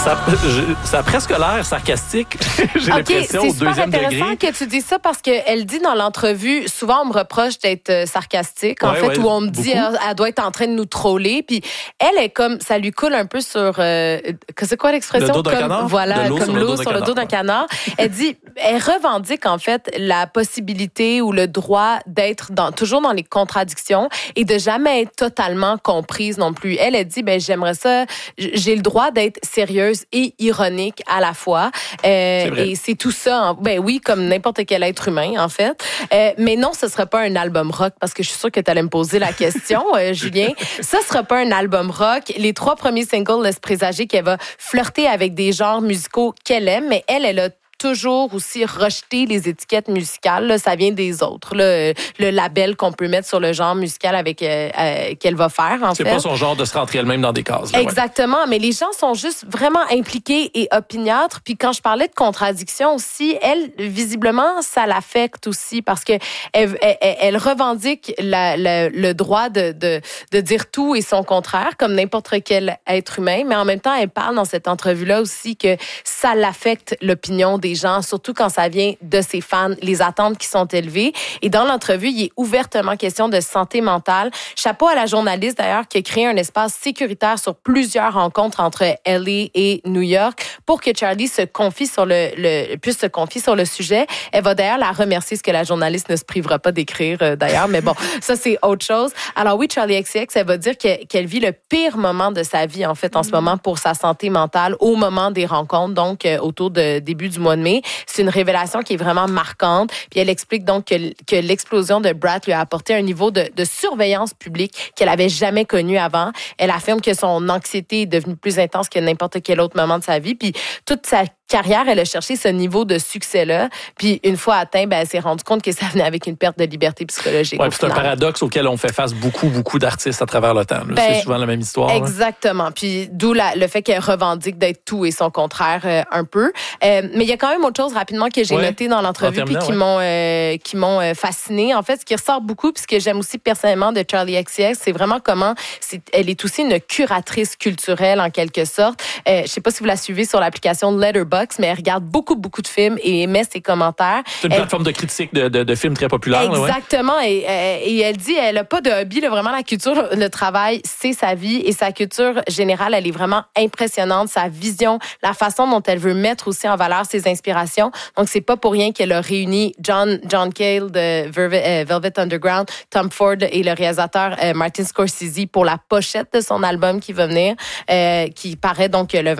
Ça a presque l'air sarcastique, j'ai l'impression, au deuxième degré. C'est intéressant que tu dis ça parce qu'elle dit dans l'entrevue, souvent on me reproche d'être sarcastique, en fait, où on me dit elle doit être en train de nous troller. Puis elle est comme, ça lui coule un peu sur, c'est quoi l'expression? Le dos d'un canard? Voilà, comme l'eau sur le dos d'un canard. Elle revendique en fait la possibilité ou le droit d'être toujours dans les contradictions et de jamais être totalement comprise non plus. Elle dit, j'aimerais ça, j'ai le droit d'être sérieuse et ironique à la fois. Et c'est tout ça. Oui, comme n'importe quel être humain, en fait. Mais non, ce sera pas un album rock parce que je suis sûre que tu allais me poser la question, Julien. Ça sera pas un album rock. Les 3 premiers singles laissent présager qu'elle va flirter avec des genres musicaux qu'elle aime, mais elle a toujours aussi rejeter les étiquettes musicales. Là, ça vient des autres. Là, le label qu'on peut mettre sur le genre musical avec qu'elle va faire, en fait. C'est pas son genre de se rentrer elle-même dans des cases. Là, exactement. Mais les gens sont juste vraiment impliqués et opiniâtres. Puis quand je parlais de contradiction aussi, elle, visiblement, ça l'affecte aussi parce que elle revendique le droit de dire tout et son contraire, comme n'importe quel être humain. Mais en même temps, elle parle dans cette entrevue-là aussi que ça l'affecte l'opinion des gens, surtout quand ça vient de ses fans, les attentes qui sont élevées. Et dans l'entrevue, il est ouvertement question de santé mentale. Chapeau à la journaliste, d'ailleurs, qui a créé un espace sécuritaire sur plusieurs rencontres entre LA et New York pour que Charlie puisse se confier sur le sujet. Elle va d'ailleurs la remercier, ce que la journaliste ne se privera pas d'écrire, d'ailleurs. Mais bon, ça, c'est autre chose. Alors oui, Charli XCX, elle va dire qu'elle vit le pire moment de sa vie, en fait, en ce moment, pour sa santé mentale, au moment des rencontres, donc autour de début du mois de mai. C'est une révélation qui est vraiment marquante. Puis elle explique donc que l'explosion de Brat lui a apporté un niveau de surveillance publique qu'elle avait jamais connu avant. Elle affirme que son anxiété est devenue plus intense que n'importe quel autre moment de sa vie. Puis toute sa carrière, elle a cherché ce niveau de succès-là. Puis une fois atteint, elle s'est rendue compte que ça venait avec une perte de liberté psychologique. Oui, c'est un paradoxe auquel on fait face beaucoup d'artistes à travers le temps. C'est souvent la même histoire. Exactement. Là. Puis d'où le fait qu'elle revendique d'être tout et son contraire un peu. Mais il y a quand même autre chose rapidement que j'ai noté dans l'entrevue puis qui m'ont fascinée. En fait, ce qui ressort beaucoup puis ce que j'aime aussi personnellement de Charli XCX, c'est vraiment comment elle est aussi une curatrice culturelle en quelque sorte. Je sais pas si vous la suivez sur l'application Letterboxd, mais elle regarde beaucoup de films et émet ses commentaires. C'est une plateforme de critique de films très populaire. Exactement. Là, et elle dit, elle n'a pas de hobby. Là, vraiment, la culture, le travail, c'est sa vie. Et sa culture générale, elle est vraiment impressionnante. Sa vision, la façon dont elle veut mettre aussi en valeur ses inspirations. Donc, c'est pas pour rien qu'elle a réuni John Cale de Velvet Underground, Tom Ford et le réalisateur Martin Scorsese pour la pochette de son album qui va venir, qui paraît donc le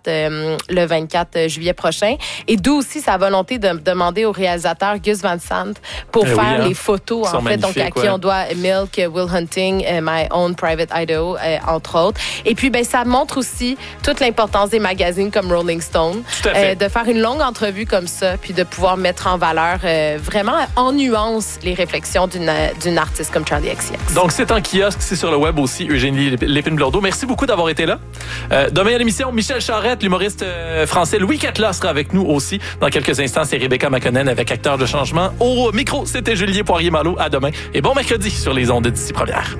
24 juillet prochain. Et d'où aussi sa volonté de demander au réalisateur Gus Van Sant pour faire les photos, en fait, donc à qui on doit Milk, Will Hunting, My Own Private Idaho, entre autres. Et puis, ça montre aussi toute l'importance des magazines comme Rolling Stone, de faire une longue entrevue comme ça, puis de pouvoir mettre en valeur vraiment en nuance les réflexions d'une artiste comme Charli XCX. Donc, c'est en kiosque, c'est sur le web aussi, Eugénie Lépine-Blondeau. Merci beaucoup d'avoir été là. Demain à l'émission, Michel Charette, l'humoriste français Louis Catla sera avec nous aussi. Dans quelques instants, c'est Rebecca McConnell avec Acteur de changement. Au micro, c'était Julien Poirier-Malo. À demain. Et bon mercredi sur les ondes d'Ici Première.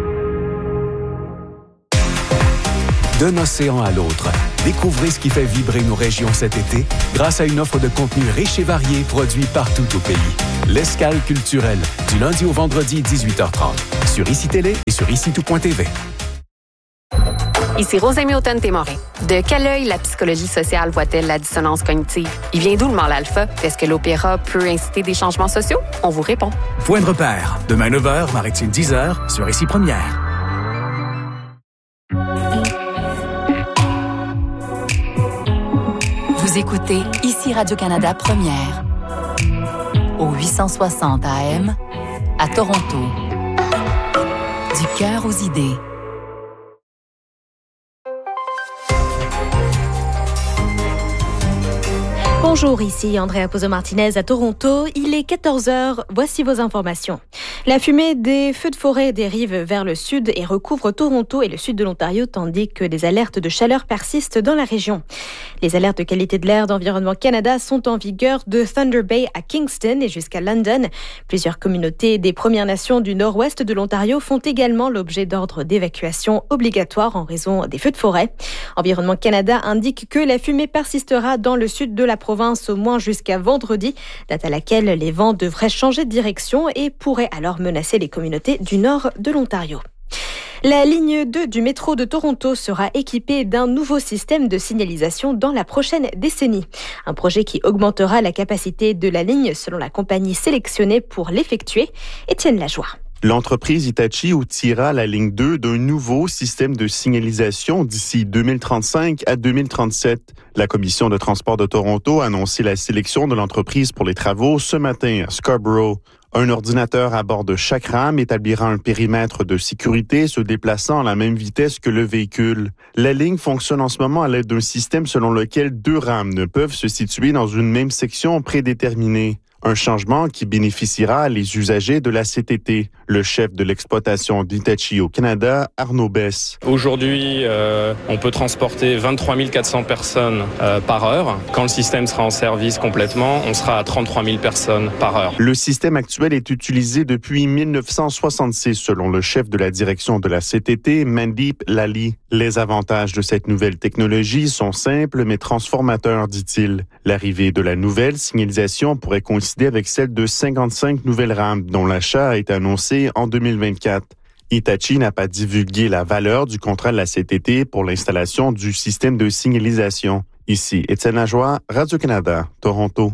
D'un océan à l'autre, découvrez ce qui fait vibrer nos régions cet été grâce à une offre de contenu riche et varié produit partout au pays. L'Escale culturelle, du lundi au vendredi 18h30. Sur ICI Télé et sur ICITout.tv. Ici Rosemée Automne-Témorin. De quel œil la psychologie sociale voit-elle la dissonance cognitive? Il vient d'où le mal alpha? Est-ce que l'opéra peut inciter des changements sociaux? On vous répond. Point de repère. Demain 9h, maritime 10h, sur ICI Première. Vous écoutez ici Radio-Canada Première. Au 860 AM, à Toronto. Du cœur aux idées. Bonjour, ici Andrea Pozo-Martinez à Toronto. Il est 14h, voici vos informations. La fumée des feux de forêt dérive vers le sud et recouvre Toronto et le sud de l'Ontario, tandis que des alertes de chaleur persistent dans la région. Les alertes de qualité de l'air d'Environnement Canada sont en vigueur de Thunder Bay à Kingston et jusqu'à London. Plusieurs communautés des Premières Nations du nord-ouest de l'Ontario font également l'objet d'ordres d'évacuation obligatoires en raison des feux de forêt. Environnement Canada indique que la fumée persistera dans le sud de la province au moins jusqu'à vendredi, date à laquelle les vents devraient changer de direction et pourraient alors menacer les communautés du nord de l'Ontario. La ligne 2 du métro de Toronto sera équipée d'un nouveau système de signalisation dans la prochaine décennie. Un projet qui augmentera la capacité de la ligne selon la compagnie sélectionnée pour l'effectuer. Étienne Lajoie. L'entreprise Hitachi outillera la ligne 2 d'un nouveau système de signalisation d'ici 2035 à 2037. La Commission de transport de Toronto a annoncé la sélection de l'entreprise pour les travaux ce matin à Scarborough. Un ordinateur à bord de chaque rame établira un périmètre de sécurité se déplaçant à la même vitesse que le véhicule. La ligne fonctionne en ce moment à l'aide d'un système selon lequel 2 rames ne peuvent se situer dans une même section prédéterminée. Un changement qui bénéficiera à les usagers de la CTT. Le chef de l'exploitation d'Hitachi au Canada, Arnaud Besse. Aujourd'hui, on peut transporter 23 400 personnes par heure. Quand le système sera en service complètement, on sera à 33 000 personnes par heure. Le système actuel est utilisé depuis 1966, selon le chef de la direction de la CTT, Mandeep Lally. Les avantages de cette nouvelle technologie sont simples mais transformateurs, dit-il. L'arrivée de la nouvelle signalisation pourrait coïncider avec celle de 55 nouvelles rames dont l'achat a été annoncé en 2024. Hitachi n'a pas divulgué la valeur du contrat de la CTT pour l'installation du système de signalisation. Ici, Étienne Lajoie, Radio-Canada, Toronto.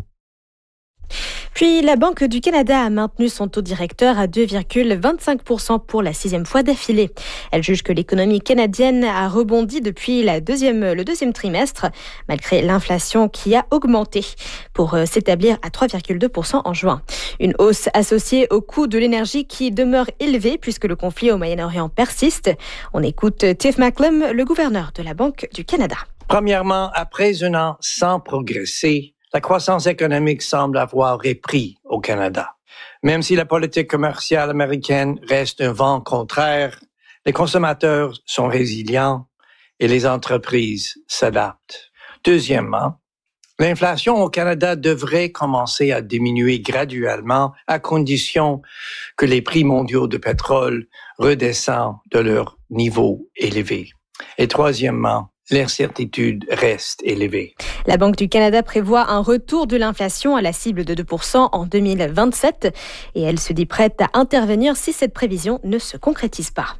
Puis, la Banque du Canada a maintenu son taux directeur à 2,25% pour la 6e fois d'affilée. Elle juge que l'économie canadienne a rebondi depuis le deuxième trimestre, malgré l'inflation qui a augmenté, pour s'établir à 3,2% en juin. Une hausse associée au coût de l'énergie qui demeure élevé puisque le conflit au Moyen-Orient persiste. On écoute Tiff Macklem, le gouverneur de la Banque du Canada. Premièrement, après un an sans progresser, la croissance économique semble avoir repris au Canada. Même si la politique commerciale américaine reste un vent contraire, les consommateurs sont résilients et les entreprises s'adaptent. Deuxièmement, l'inflation au Canada devrait commencer à diminuer graduellement à condition que les prix mondiaux de pétrole redescendent de leur niveau élevé. Et troisièmement, l'incertitude reste élevée. La Banque du Canada prévoit un retour de l'inflation à la cible de 2% en 2027 et elle se dit prête à intervenir si cette prévision ne se concrétise pas.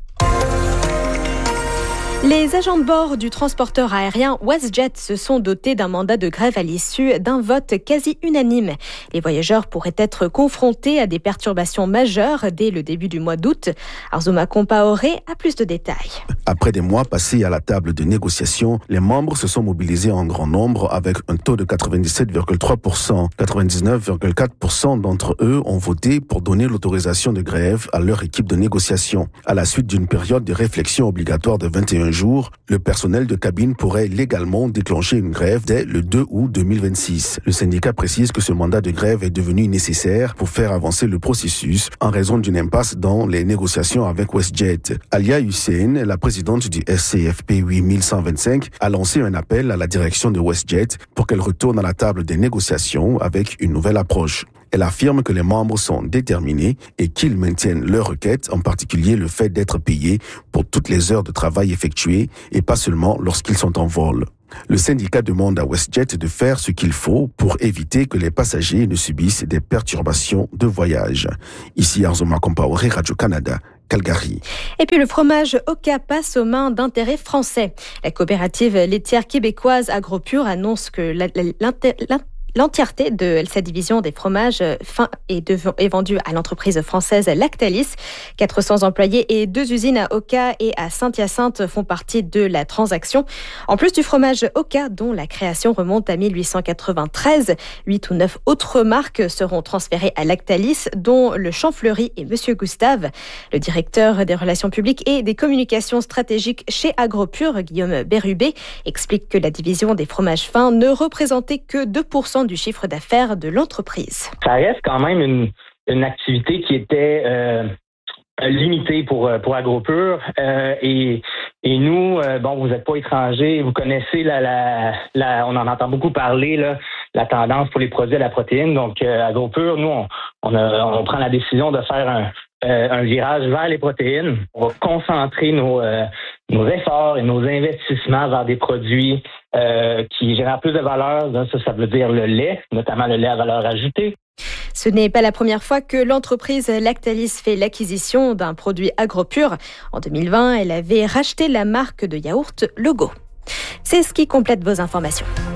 Les agents de bord du transporteur aérien WestJet se sont dotés d'un mandat de grève à l'issue d'un vote quasi unanime. Les voyageurs pourraient être confrontés à des perturbations majeures dès le début du mois d'août. Arzouma Compaoré a plus de détails. Après des mois passés à la table de négociation, les membres se sont mobilisés en grand nombre avec un taux de 97,3%. 99,4% d'entre eux ont voté pour donner l'autorisation de grève à leur équipe de négociation. À la suite d'une période de réflexion obligatoire de 21 jours, le personnel de cabine pourrait légalement déclencher une grève dès le 2 août 2026. Le syndicat précise que ce mandat de grève est devenu nécessaire pour faire avancer le processus en raison d'une impasse dans les négociations avec WestJet. Alia Hussein, la présidente du SCFP 8125, a lancé un appel à la direction de WestJet pour qu'elle retourne à la table des négociations avec une nouvelle approche. Elle affirme que les membres sont déterminés et qu'ils maintiennent leur requête, en particulier le fait d'être payés pour toutes les heures de travail effectuées et pas seulement lorsqu'ils sont en vol. Le syndicat demande à WestJet de faire ce qu'il faut pour éviter que les passagers ne subissent des perturbations de voyage. Ici Arzouma Compaoré, Radio-Canada. Calgary. Et puis le fromage Oka passe aux mains d'intérêts français. La coopérative laitière québécoise AgroPure annonce que l'entièreté de sa division des fromages fins est vendue à l'entreprise française Lactalis. 400 employés et 2 usines à Oka et à Saint-Hyacinthe font partie de la transaction. En plus du fromage Oka, dont la création remonte à 1893, 8 ou 9 autres marques seront transférées à Lactalis, dont le Champfleury et Monsieur Gustave. Le directeur des relations publiques et des communications stratégiques chez AgroPure, Guillaume Bérubé, explique que la division des fromages fins ne représentait que 2% 30% du chiffre d'affaires de l'entreprise. Ça reste quand même une activité qui était limitée pour AgroPure. Et nous, vous n'êtes pas étrangers, vous connaissez on en entend beaucoup parler, là, la tendance pour les produits à la protéine. Donc, AgroPure, nous, on prend la décision de faire un virage vers les protéines. On va concentrer nos efforts et nos investissements vers des produits qui génèrent plus de valeur. Ça veut dire le lait, notamment le lait à valeur ajoutée. Ce n'est pas la première fois que l'entreprise Lactalis fait l'acquisition d'un produit AgroPure. En 2020, elle avait racheté la marque de yaourt Logo. C'est ce qui complète vos informations.